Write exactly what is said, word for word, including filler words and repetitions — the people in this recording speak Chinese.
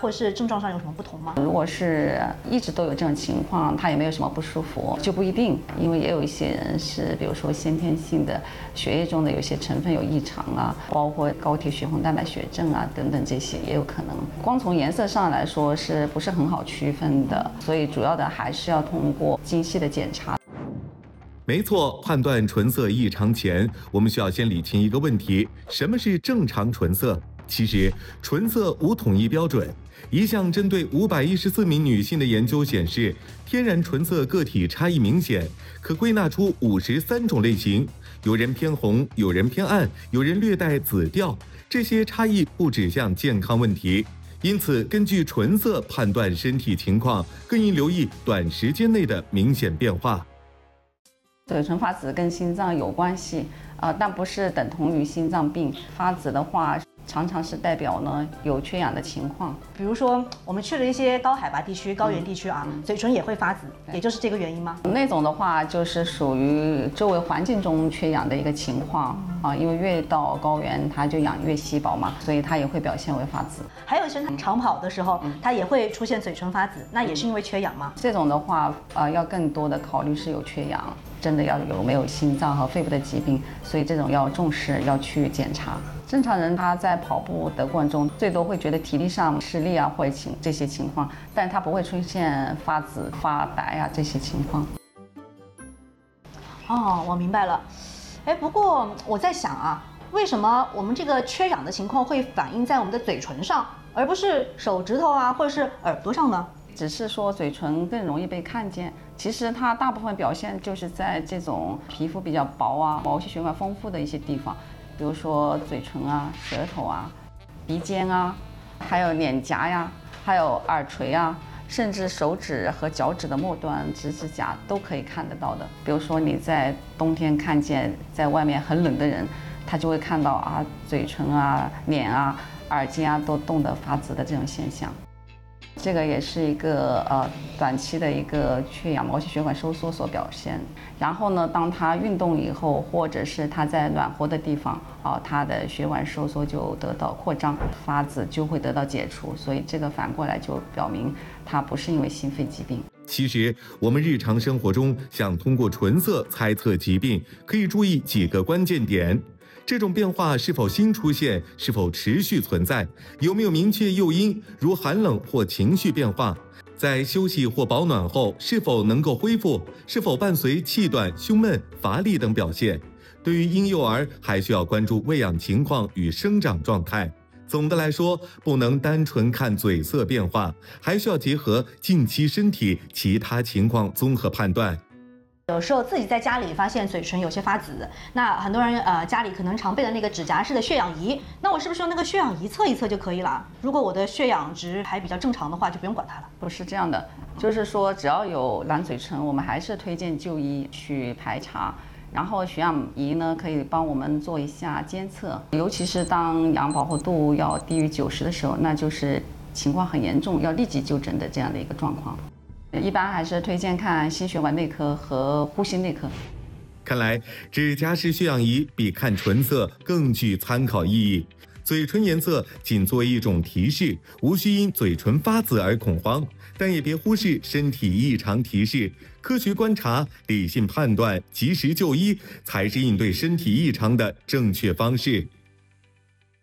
或者是症状上有什么不同吗？ 如果是一直都有这种情况，他也没有什么不舒服，就不一定，因为也有一些人是，比如说先天性的血液中的有些成分有异常啊，包括高体血红蛋白血症啊等等，这些也有可能。光从颜色上来说是不是很好区分的，所以主要的还是要通过精细的检查。 没错，判断唇色异常前，我们需要先理清一个问题：什么是正常唇色？其实，唇色无统一标准。一项针对五百一十四名女性的研究显示，天然唇色个体差异明显，可归纳出五十三种类型。有人偏红，有人偏暗，有人略带紫调。这些差异不指向健康问题，因此根据唇色判断身体情况，更应留意短时间内的明显变化。 嘴唇发紫跟心脏有关系，呃，但不是等同于心脏病。发紫的话，常常是代表呢有缺氧的情况。 比如说我们去了一些高海拔地区、高原地区啊，嗯、嘴唇也会发紫，也就是这个原因吗？ 那种的话，就是属于周围环境中缺氧的一个情况啊，因为越到高原，它就氧越稀薄嘛，所以它也会表现为发紫。 还有一些人长跑的时候，它也会出现嘴唇发紫，那也是因为缺氧吗？ 这种的话，呃，要更多的考虑是有缺氧。真的要有没有心脏和肺部的疾病，所以这种要重视，要去检查。正常人他在跑步的过程中，最多会觉得体力上吃力啊，或者情这些情况，但他不会出现发紫、发白啊这些情况。 哦，我明白了。哎，不过我在想啊，为什么我们这个缺氧的情况会反映在我们的嘴唇上，而不是手指头啊，或者是耳朵上呢？ 只是说嘴唇更容易被看见，其实它大部分表现就是在这种皮肤比较薄啊、毛细血管丰富的一些地方，比如说嘴唇啊、舌头啊、鼻尖啊，还有脸颊呀，还有耳垂啊，甚至手指和脚趾的末端、指指甲都可以看得到的。比如说你在冬天看见在外面很冷的人，他就会看到啊嘴唇啊、脸啊、耳尖啊都冻得发紫的这种现象。这个也是一个呃短期的一个缺氧毛细血管收缩所表现。然后呢，当他运动以后，或者是他在暖和的地方啊，他的血管收缩就得到扩张，发紫就会得到解除。所以这个反过来就表明他不是因为心肺疾病。 其实我们日常生活中想通过唇色猜测疾病，可以注意几个关键点。这种变化是否新出现，是否持续存在，有没有明确诱因，如寒冷或情绪变化，在休息或保暖后是否能够恢复，是否伴随气短、胸闷、乏力等表现。对于婴幼儿，还需要关注喂养情况与生长状态。总的来说，不能单纯看嘴色变化，还需要结合近期身体其他情况综合判断。 有时候自己在家里发现嘴唇有些发紫，那很多人呃家里可能常备的那个指甲式的血氧仪，那我是不是用那个血氧仪测一测就可以了？如果我的血氧值还比较正常的话，就不用管它了。 不是这样的，就是说只要有蓝嘴唇，我们还是推荐就医去排查。然后血氧仪呢可以帮我们做一下监测，尤其是当氧饱和度要低于九十的时候，那就是情况很严重，要立即就诊的这样的一个状况。一般还是推荐看心血管内科和呼吸内科。 看来指甲式血氧仪比看唇色更具参考意义。嘴唇颜色仅作为一种提示，无需因嘴唇发紫而恐慌，但也别忽视身体异常提示。科学观察、理性判断、及时就医，才是应对身体异常的正确方式。